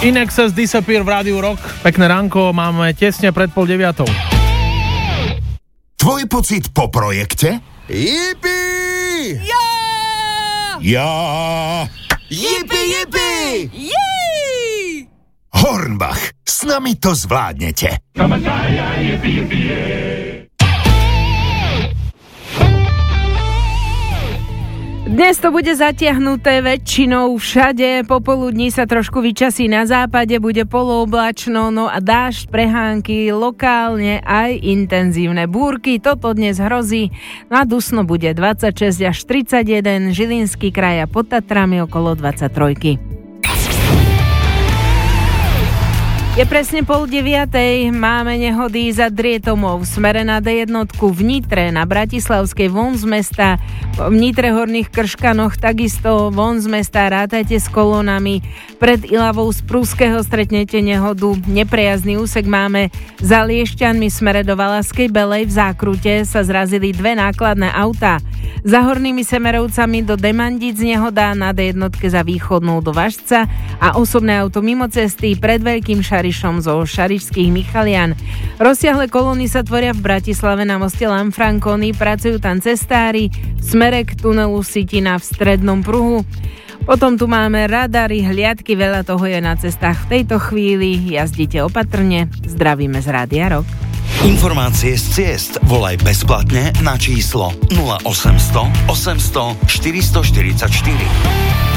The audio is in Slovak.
In Excess Disappear v Rádiu Rock. Pekné ránko, máme tesne pred 8:30. Tvoj pocit po projekte? Yipi! Ja! Ja! Yipi, yipi! Jej! Hornbach, s nami to zvládnete. Dnes to bude zatiahnuté väčšinou všade, popoludní sa trošku vyčasí na západe, bude polooblačno, no a dážď, prehánky, lokálne aj intenzívne búrky, toto dnes hrozí. Na Dusno bude 26 až 31, Žilinský kraj a pod Tatrami okolo 23. Je presne 8:30, máme nehody za Drietomov, v smere na D1 v Nitre, na Bratislavskej von z mesta, v Nitre Horných Krškanoch takisto von z mesta, rátajte s kolónami, pred Ilavou z Prúského stretnete nehodu, neprejazdný úsek máme za Liešťanmi v smere do Valaskej Belej, v Zákrute sa zrazili dve nákladné autá, za Hornými Semerovcami do Demandic nehoda, na D1 za Východnou do Važca a osobné auto mimo cesty pred Veľkým Šarišom zo Šarišských Michalian. Rozsiahle kolóny sa tvoria v Bratislave na moste Lanfranconi, pracujú tam cestári v smere k tunelu Sitina v strednom pruhu. Potom tu máme radary, hliadky, veľa toho je na cestách v tejto chvíli, jazdite opatrne, zdravíme z Rádia Rock. Informácie z ciest volaj bezplatne na číslo 0800 800 444.